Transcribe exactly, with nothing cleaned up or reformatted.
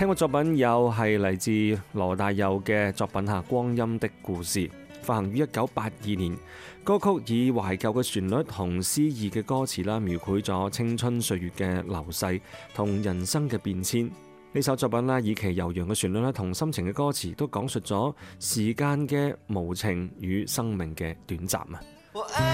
聽過作品又係嚟自羅大佑嘅作品《下光陰的故事》，發行於一九八二年。歌曲以懷舊嘅旋律同詩意嘅歌詞啦，描繪咗青春歲月嘅流逝同人生嘅變遷。呢首作品啦，以其悠揚嘅旋律啦同深情嘅歌詞，都講述咗時間嘅無情與生命嘅短暫啊！